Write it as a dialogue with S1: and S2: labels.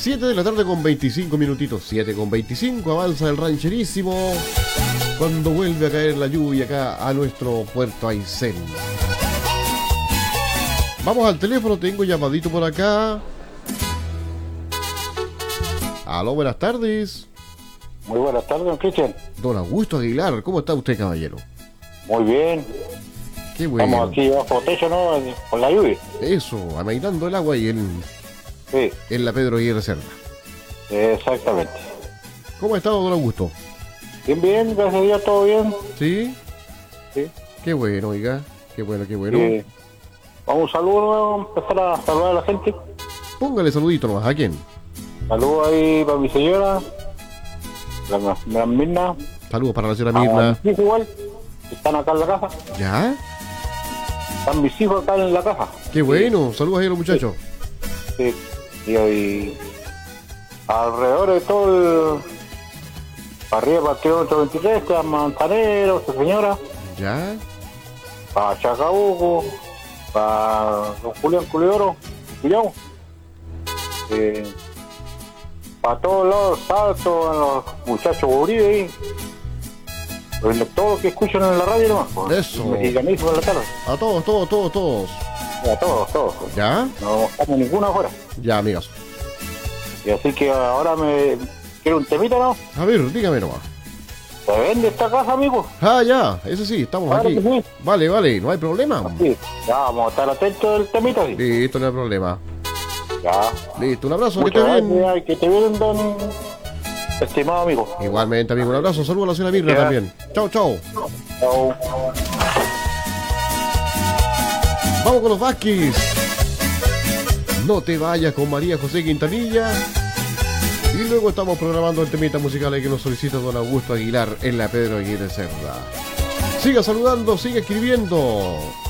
S1: 7 de la tarde con 25 minutitos. 7 con 25, avanza el rancherísimo cuando vuelve a caer la lluvia acá a nuestro puerto Aysén. Vamos al teléfono, tengo llamadito por acá. Aló, buenas tardes.
S2: Muy buenas tardes, don Cristian.
S1: Don Augusto Aguilar, ¿cómo está usted, caballero?
S2: Muy bien.
S1: Qué bueno.
S2: Estamos aquí bajo techo, ¿no? Con la lluvia.
S1: Eso, amainando el agua ahí
S2: Sí,
S1: en la Pedro Aguirre Cerda.
S2: exactamente.
S1: ¿Cómo ha estado, don Augusto?
S2: Bien, bien, gracias a Dios, todo bien.
S1: ¿Sí?
S2: Sí.
S1: Qué bueno, oiga. Qué bueno, qué bueno.
S2: Vamos, un saludo, vamos a empezar a saludar a la gente.
S1: Póngale saludito nomás. ¿A quién?
S2: Saludos ahí para mi señora, la Mirna.
S1: Saludos para la señora
S2: A
S1: Mirna.
S2: mis hijos igual, que están acá en la casa.
S1: ¿Ya?
S2: Están mis hijos acá en la casa.
S1: Qué bueno. Saludos ahí a los muchachos.
S2: Sí. Y alrededor de todo el... Para arriba, para el kilómetro 23, está Manzanero, su señora.
S1: ¿Ya?
S2: Para Chacabuco, para don Julián Culeoro, Culiao. Para todos lados, Salto, los muchachos Uribe ahí. Todos los que escuchan en la radio nomás. Pues.
S1: Eso.
S2: Mexicanismo en la tarde.
S1: A todos.
S2: A todos.
S1: ¿Ya?
S2: No dejamos ninguna afuera.
S1: Ya, amigos.
S2: Y así que ahora me quiero un temita, ¿no?
S1: A ver, dígame nomás.
S2: ¿Se vende esta casa, amigo?
S1: Ah, ya, eso sí, estamos
S2: Claro
S1: aquí.
S2: que sí.
S1: Vale, no hay problema.
S2: Sí. Ya, vamos a estar atentos del temita, sí.
S1: Listo, no hay problema.
S2: Ya.
S1: Listo, un abrazo, que
S2: Muchas
S1: esté bien.
S2: gracias, que te bien, don estimado amigo.
S1: Igualmente, amigo, un abrazo. Saludos a la señora Mirna
S2: Ya.
S1: también. Chao.
S2: Chao.
S1: Vamos con los Vázquez. No te vayas con María José Quintanilla. Y luego estamos programando el temita musical que nos solicita don Augusto Aguilar en la Pedro Aguirre Cerda. Siga saludando, siga escribiendo.